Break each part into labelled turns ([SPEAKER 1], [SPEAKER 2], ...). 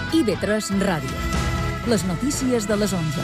[SPEAKER 1] IB3 Ràdio. Les notícies de les 11.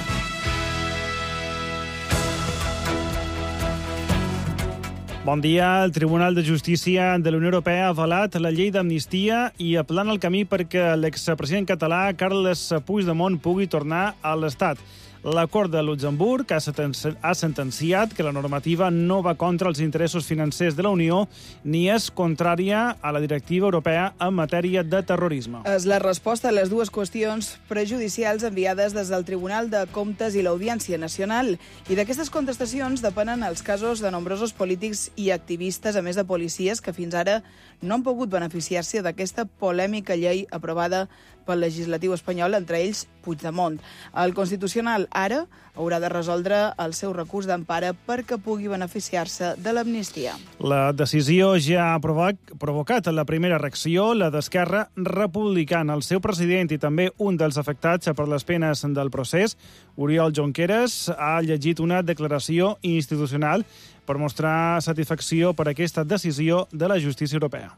[SPEAKER 2] Bon dia. El Tribunal de Justícia de la Unió Europea ha avalat la llei d'amnistia i aplana el camí perquè l'expresident català Carles Puigdemont pugui tornar a l'Estat. La Cort de Luxemburg ha sentenciat que la normativa no va contra els interessos financers de la Unió ni és contrària a la directiva europea en matèria de terrorisme.
[SPEAKER 3] És la resposta a les dues qüestions prejudicials enviades des del Tribunal de Comptes i l'Audiència Nacional. I d'aquestes contestacions depenen els casos de nombrosos polítics i activistes, a més de policies, que fins ara no han pogut beneficiar-se d'aquesta polèmica llei aprovada pel legislatiu espanyol, entre ells Puigdemont. El Constitucional ara haurà de resoldre el seu recurs d'empara perquè pugui beneficiar-se de l'amnistia.
[SPEAKER 2] La decisió ja ha provocat la primera reacció, la d'Esquerra Republicana. El seu president i també un dels afectats per les penes del procés, Oriol Junqueras, ha llegit una declaració institucional per mostrar satisfacció per aquesta decisió de la justícia europea.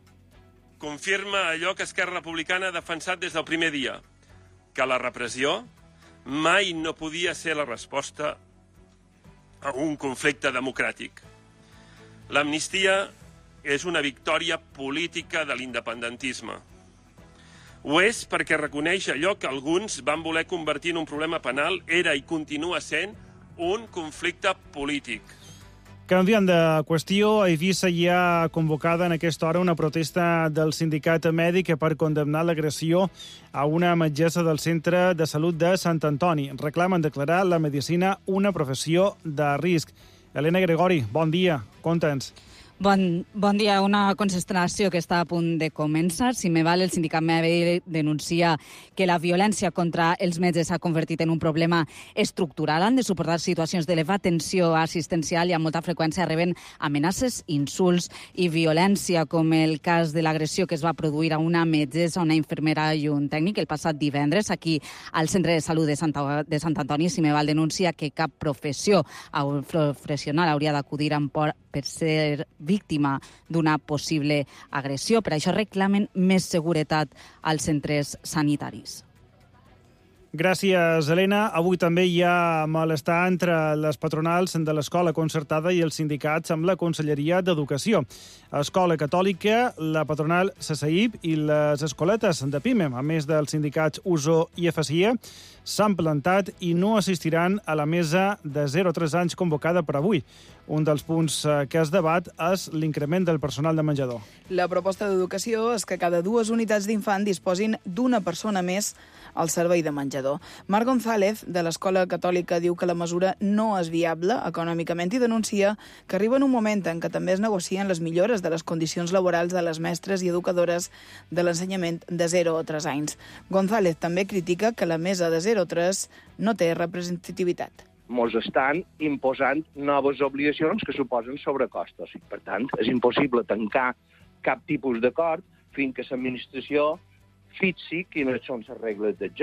[SPEAKER 4] Confirma allò que Esquerra Republicana ha defensat des del primer dia, que la repressió mai no podia ser la resposta a un conflicte democràtic. L'amnistia és una victòria política de l'independentisme. Ho és perquè reconeix allò que alguns van voler convertir en un problema penal, era i continua sent un conflicte polític.
[SPEAKER 2] Canviant de qüestió, a Eivissa hi ha convocada en aquesta hora una protesta del sindicat mèdic per condemnar l'agressió a una metgessa del Centre de Salut de Sant Antoni. Reclamen declarar la medicina una professió de risc. Helena Gregori, bon dia, conta'ns.
[SPEAKER 5] Bon dia. Una concentració que està a punt de començar. Si me val, el sindicat mèdic denuncia que la violència contra els metges s'ha convertit en un problema estructural. Han de suportar situacions d'elevat tensió assistencial i amb molta freqüència reben amenaces, insults i violència, com el cas de l'agressió que es va produir a una metgessa, una infermera i un tècnic el passat divendres aquí al Centre de Salut de Sant Antoni. Si me val, denuncia que cap professional hauria d'acudir amb por per ser víctima d'una possible agressió. Per això reclamen més seguretat als centres sanitaris.
[SPEAKER 2] Gràcies, Helena. Avui també hi ha malestar entre les patronals de l'escola concertada i els sindicats amb la Conselleria d'Educació. Escola Catòlica, la patronal CSIP i les escoletes de PIME, a més dels sindicats USO i FSIE, s'han plantat i no assistiran a la mesa de 0 a 3 anys convocada per avui. Un dels punts que es debat és l'increment del personal de menjador.
[SPEAKER 3] La proposta d'Educació és que cada 2 unitats d'infant disposin d'una persona més al servei de menjador. Marc González, de l'Escola Catòlica, diu que la mesura no és viable econòmicament i denuncia que arriba en un moment en què també es negocien les millores de les condicions laborals de les mestres i educadores de l'ensenyament de 0 a 3 anys. González també critica que la mesa de 0 a 3 no té representativitat.
[SPEAKER 6] Ens estan imposant noves obligacions que suposen sobrecostos. Per tant, és impossible tancar cap tipus d'acord fins que l'administració fixi quines són les regles del joc.